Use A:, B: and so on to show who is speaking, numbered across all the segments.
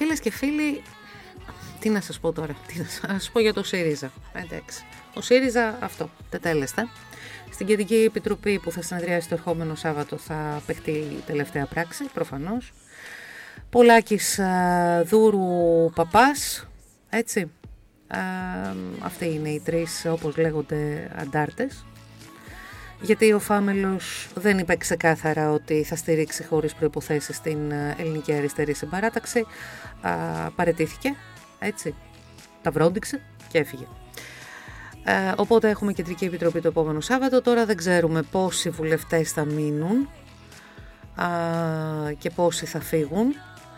A: Φίλες και φίλοι, τι να σας πω τώρα, τι να σας πω για το ΣΥΡΙΖΑ. Εντάξει. Ο ΣΥΡΙΖΑ αυτό, τετέλεστα. Στην Κεντρική Επιτροπή που θα συνεδριάσει το ερχόμενο Σάββατο θα παιχτεί η τελευταία πράξη, προφανώς. Πολάκης, Δούρου, Παπάς, έτσι. Αυτοί είναι οι τρεις, όπως λέγονται, αντάρτες. Γιατί ο Φάμελος δεν είπε ξεκάθαρα ότι θα στηρίξει χωρίς προϋποθέσεις την ελληνική αριστερή συμπαράταξη. Παραιτήθηκε, έτσι, τα βρόντιξε και έφυγε. Οπότε έχουμε Κεντρική Επιτροπή το επόμενο Σάββατο. Τώρα δεν ξέρουμε πόσοι βουλευτές θα μείνουν και πόσοι θα φύγουν.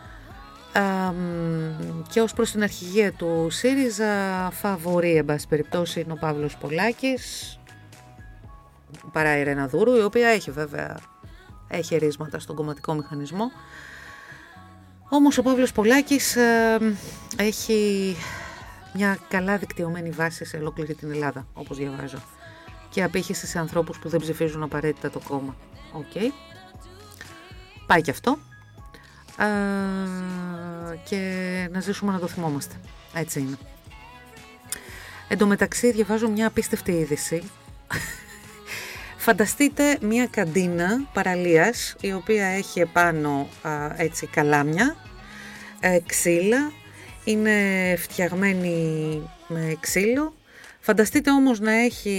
A: Και ως προς την αρχηγία του ΣΥΡΙΖΑ, φαβορί εν πάση περιπτώσει είναι ο Παύλος Πολάκης παρά η Ρένα Δούρου, η οποία έχει ρίσματα στον κομματικό μηχανισμό. Όμως ο Παύλος Πολάκης έχει μια καλά δικτυωμένη βάση σε ολόκληρη την Ελλάδα, όπως διαβάζω, και απήχηση σε ανθρώπους που δεν ψηφίζουν απαραίτητα το κόμμα. Πάει και αυτό. Και να ζήσουμε να το θυμόμαστε. Έτσι είναι. Εν τω μεταξύ διαβάζω μια απίστευτη είδηση. Φανταστείτε μια καντίνα παραλίας, η οποία έχει επάνω έτσι καλάμια, ξύλα, είναι φτιαγμένη με ξύλο. Φανταστείτε όμως να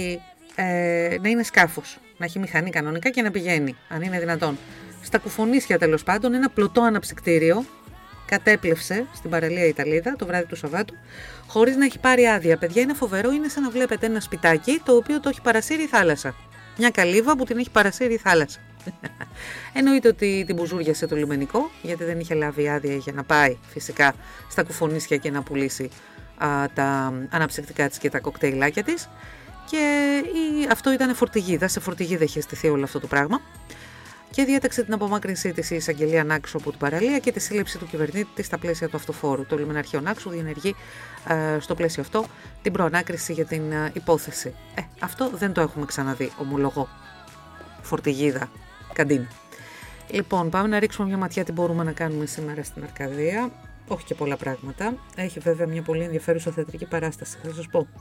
A: είναι σκάφος, να έχει μηχανή κανονικά και να πηγαίνει, αν είναι δυνατόν. Στα κουφονίσια τέλος πάντων, ένα πλωτό αναψυκτήριο κατέπλευσε στην παραλία Ιταλίδα το βράδυ του Σαββάτου, χωρίς να έχει πάρει άδεια. Παιδιά, είναι φοβερό, είναι σαν να βλέπετε ένα σπιτάκι το οποίο το έχει παρασύρει η θάλασσα. Μια καλύβα που την έχει παρασύρει η θάλασσα. Εννοείται ότι την μπουζούριασε το λιμενικό, γιατί δεν είχε λάβει άδεια για να πάει φυσικά στα κουφονίσια και να πουλήσει τα αναψυκτικά της και τα κοκτέιλάκια της. Και αυτό ήταν φορτηγίδα, σε φορτηγίδα είχε στηθεί όλο αυτό το πράγμα. Και διέταξε την απομάκρυνσή της η εισαγγελία Νάξου από την παραλία και τη σύλληψη του κυβερνήτη στα πλαίσια του αυτοφόρου. Το λιμεναρχείο Νάξου διενεργεί στο πλαίσιο αυτό την προανάκριση για την υπόθεση. Αυτό δεν το έχουμε ξαναδεί, ομολογώ. Φορτηγίδα, καντίνα. Λοιπόν, πάμε να ρίξουμε μια ματιά τι μπορούμε να κάνουμε σήμερα στην Αρκαδία. Όχι και πολλά πράγματα. Έχει βέβαια μια πολύ ενδιαφέρουσα θεατρική παράσταση, θα σας πω.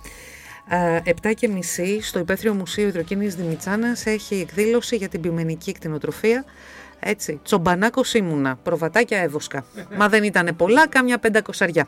A: 7:30 στο Υπαίθριο Μουσείο Ιδροκίνης Δημητσάνας έχει εκδήλωση για την ποιμενική κτηνοτροφία. Έτσι, τσομπανάκος ήμουνα, προβατάκια έβοσκα. Μα δεν ήτανε πολλά, κάμια 500.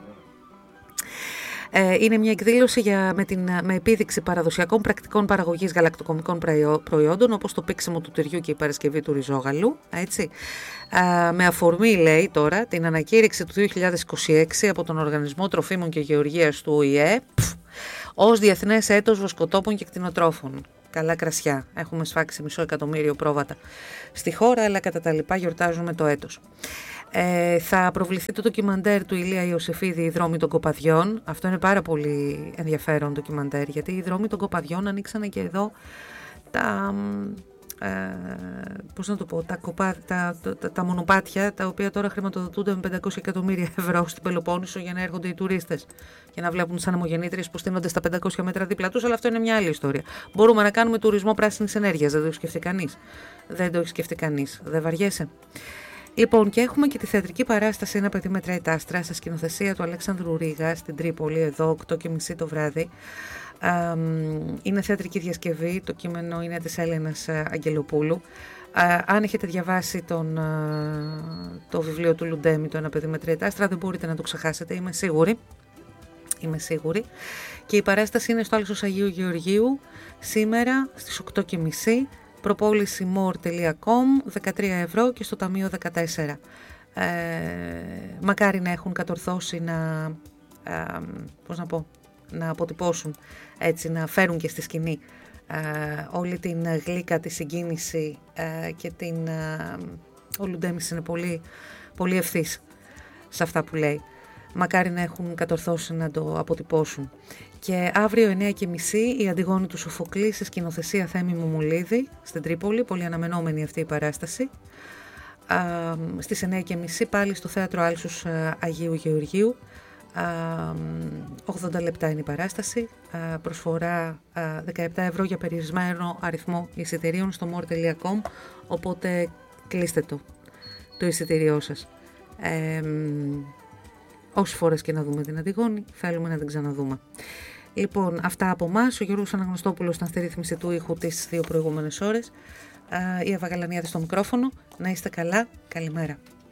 A: Είναι μια εκδήλωση με επίδειξη παραδοσιακών πρακτικών παραγωγής γαλακτοκομικών προϊόντων, όπως το πίξιμο του τυριού και η παρασκευή του ριζόγαλου. Έτσι. Με αφορμή, λέει τώρα, την ανακήρυξη του 2026 από τον Οργανισμό Τροφίμων και Γεωργίας του ΟΗΕ ως Διεθνές Έτος Βοσκοτόπων και Κτηνοτρόφων. Καλά κρασιά. Έχουμε σφάξει 500.000 πρόβατα στη χώρα, αλλά κατά τα λοιπά γιορτάζουμε το έτος. Θα προβληθεί το ντοκιμαντέρ του Ηλία Ιωσεφίδη, «Οι δρόμοι των κοπαδιών». Αυτό είναι πάρα πολύ ενδιαφέρον ντοκιμαντέρ, γιατί οι δρόμοι των κοπαδιών ανοίξανε και εδώ τα μονοπάτια, τα οποία τώρα χρηματοδοτούνται με 500 εκατομμύρια ευρώ στην Πελοπόννησο για να έρχονται οι τουρίστες και να βλέπουν τις ανεμογεννήτριες που στείνονται στα 500 μέτρα δίπλα τους, αλλά αυτό είναι μια άλλη ιστορία. Μπορούμε να κάνουμε τουρισμό πράσινης ενέργειας, δεν το έχει σκεφτεί κανείς. Δεν βαριέσαι. Λοιπόν, και έχουμε και τη θεατρική παράσταση «Ένα παιδί μετράει τα άστρα» σε σκηνοθεσία του Αλέξανδρου Ρήγα στην Τρίπολη, εδώ 8:30 το βράδυ. Είναι θεατρική διασκευή, το κείμενο είναι της Έλενας Αγγελοπούλου. Αν έχετε διαβάσει το βιβλίο του Λουντέμι, το «Ένα παιδί μετράει τα άστρα», δεν μπορείτε να το ξεχάσετε, είμαι σίγουρη. Και η παράσταση είναι στο Άλσος Αγίου Γεωργίου σήμερα στις 8:30. Προπόληση more.com, 13 ευρώ και στο ταμείο 14. Μακάρι να έχουν κατορθώσει να αποτυπώσουν, έτσι, να φέρουν και στη σκηνή όλη την γλύκα, τη συγκίνηση και ο Λουντέμις είναι πολύ, πολύ ευθύς σε αυτά που λέει. Μακάρι να έχουν κατορθώσει να το αποτυπώσουν. Και αύριο 9:30 η Αντιγόνη του Σοφοκλή σε σκηνοθεσία Θέμη Μουμουλίδη στην Τρίπολη, πολύ αναμενόμενη αυτή η παράσταση. Στις 9:30 πάλι στο Θέατρο Άλσους Αγίου Γεωργίου. 80 λεπτά είναι η παράσταση, προσφορά 17 ευρώ για περιορισμένο αριθμό εισιτηρίων στο more.com, οπότε κλείστε το εισιτηριό σας. όσες φορές και να δούμε την Αντιγόνη, θέλουμε να την ξαναδούμε. Λοιπόν, αυτά από εμάς. Ο Γιώργος Αναγνωστόπουλος ήταν στη ρύθμιση του ήχου τις 2 προηγούμενες ώρες. Η Εύα Γαλανιάδη στο μικρόφωνο. Να είστε καλά. Καλημέρα.